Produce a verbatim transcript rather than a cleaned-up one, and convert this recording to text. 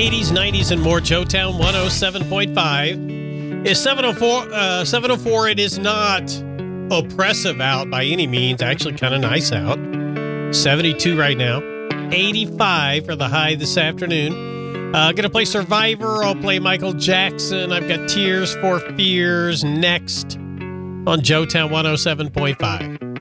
eighties, nineties, and more. Joetown one oh seven point five. It's seven oh four. Uh, seven oh four. It is not oppressive out by any means. Actually, kind of nice out. seventy-two right now. eighty-five for the high this afternoon. Uh, going to play Survivor. I'll play Michael Jackson. I've got Tears for Fears next on Joetown one oh seven point five.